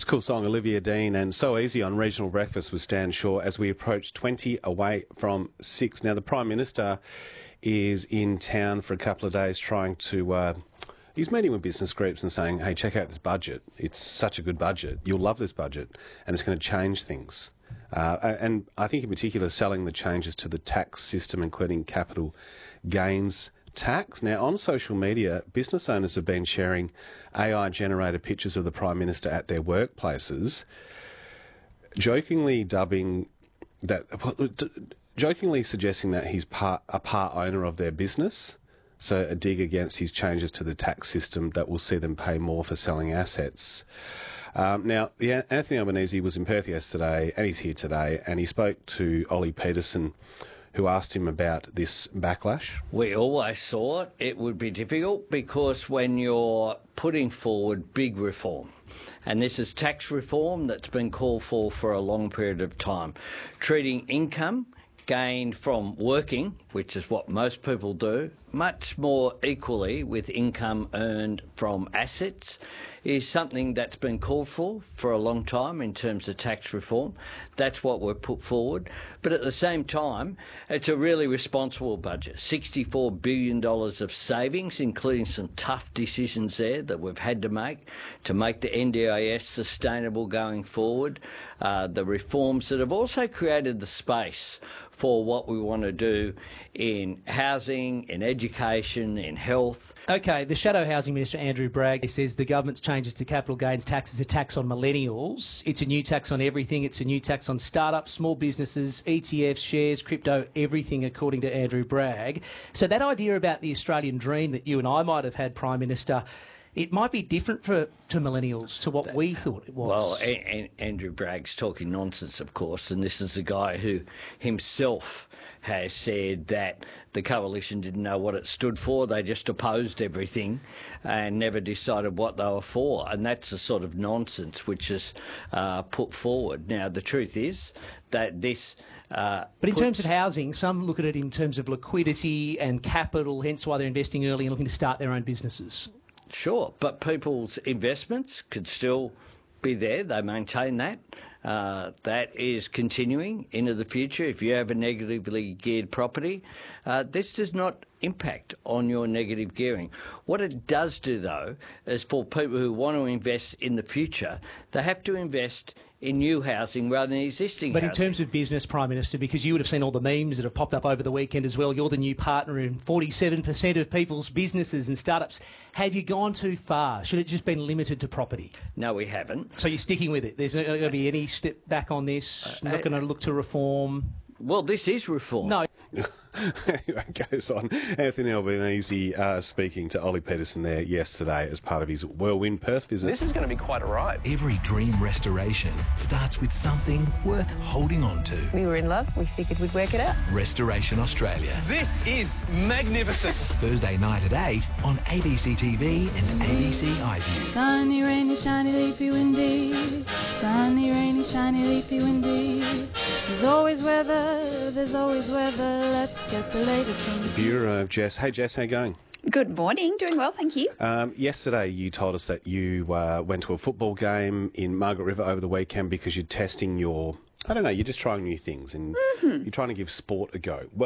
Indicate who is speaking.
Speaker 1: Cool song, Olivia Dean, and So Easy on Regional Breakfast with Stan Shaw as we approach 20 away from 6. Now, the Prime Minister is in town for a couple of days trying to... he's meeting with business groups and saying, hey, check out this budget. It's such a good budget. You'll love this budget, and it's going to change things. And I think in particular selling the changes to the tax system, including capital gains tax. Now, on social media, business owners have been sharing AI-generated pictures of the Prime Minister at their workplaces, jokingly suggesting that he's a part owner of their business, so a dig against his changes to the tax system that will see them pay more for selling assets. Now, Anthony Albanese was in Perth yesterday, and he's here today, and he spoke to Ollie Peterson, who asked him about this backlash.
Speaker 2: We always thought it would be difficult because when you're putting forward big reform, and this is tax reform that's been called for a long period of time, treating income gained from working, which is what most people do, much more equally with income earned from assets, is something that's been called for a long time in terms of tax reform. That's what we've put forward. But at the same time, it's a really responsible budget. $64 billion of savings, including some tough decisions there that we've had to make the NDIS sustainable going forward. The reforms that have also created the space for what we want to do in housing, in education, in health.
Speaker 3: OK, the Shadow Housing Minister, Andrew Bragg, says the government's changes to capital gains tax is a tax on millennials. It's a new tax on everything. It's a new tax on startups, small businesses, ETFs, shares, crypto, everything, according to Andrew Bragg. So that idea about the Australian dream that you and I might have had, Prime Minister, it might be different to millennials to what we thought it was.
Speaker 2: Well, Andrew Bragg's talking nonsense, of course, and this is a guy who himself has said that the coalition didn't know what it stood for. They just opposed everything and never decided what they were for, and that's the sort of nonsense which is put forward. Now, the truth is that this...
Speaker 3: but in terms of housing, some look at it in terms of liquidity and capital, hence why they're investing early and looking to start their own businesses. Sure,
Speaker 2: but people's investments could still be there. They maintain that. That is continuing into the future. If you have a negatively geared property, this does not impact on your negative gearing. What it does do, though, is for people who want to invest in the future, they have to invest in new housing rather than existing housing.
Speaker 3: But in terms of business, Prime Minister, because you would have seen all the memes that have popped up over the weekend as well, you're the new partner in 47% of people's businesses and startups. Have you gone too far? Should it just been limited to property?
Speaker 2: No, we haven't.
Speaker 3: So you're sticking with it? There's not going to be any step back on this? Not going to look to reform?
Speaker 2: Well, this is reform.
Speaker 3: No.
Speaker 1: Anyway, it goes on. Anthony Albanese speaking to Ollie Peterson there yesterday as part of his Whirlwind Perth visit.
Speaker 4: This is going to be quite a ride.
Speaker 5: Every dream restoration starts with something worth holding on to.
Speaker 6: We were in love. We figured we'd work it out.
Speaker 5: Restoration Australia.
Speaker 4: This is magnificent.
Speaker 5: Thursday night at 8 on ABC TV and ABC iView.
Speaker 7: Sunny, rainy, shiny, leafy, windy. Sunny, rainy, shiny, leafy, windy. There's always weather. There's always weather. Let's get the latest from the
Speaker 1: Bureau of Jess. Hey, Jess, how you going?
Speaker 8: Good morning. Doing well, thank you.
Speaker 1: Yesterday you told us that you went to a football game in Margaret River over the weekend because you're testing your... I don't know, you're just trying new things and you're trying to give sport a go. Well,